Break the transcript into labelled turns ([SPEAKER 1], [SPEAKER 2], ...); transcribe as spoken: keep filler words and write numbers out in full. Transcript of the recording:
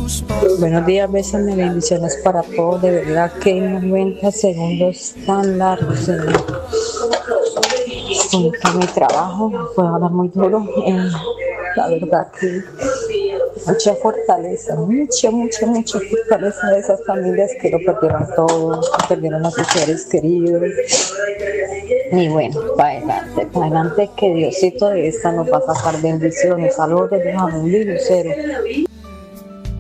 [SPEAKER 1] Buenos días, besos y bendiciones para todos. De verdad que noventa segundos tan largos, señor. Con mi trabajo fue ahora muy duro. Eh, la verdad que mucha fortaleza, mucha, mucha, mucha fortaleza de esas familias que lo perdieron todo, que perdieron a sus seres queridos. Y bueno, para adelante, para adelante, que Diosito de esta nos va a sacar bendiciones. Saludos desde Jamundí, Lucero.